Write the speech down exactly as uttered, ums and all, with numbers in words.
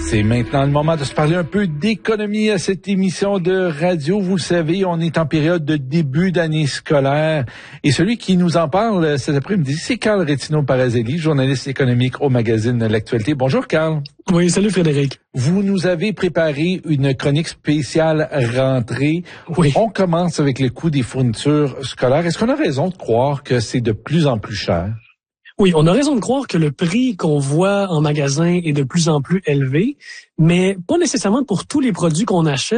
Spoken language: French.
C'est maintenant le moment de se parler un peu d'économie à cette émission de radio. Vous le savez, on est en période de début d'année scolaire. Et celui qui nous en parle cet après-midi, c'est Carl Rétino-Parazelli, journaliste économique au magazine L'Actualité. Bonjour Carl. Oui, salut Frédéric. Vous nous avez préparé une chronique spéciale rentrée. Oui. On commence avec le coût des fournitures scolaires. Est-ce qu'on a raison de croire que c'est de plus en plus cher? Oui, on a raison de croire que le prix qu'on voit en magasin est de plus en plus élevé, mais pas nécessairement pour tous les produits qu'on achète.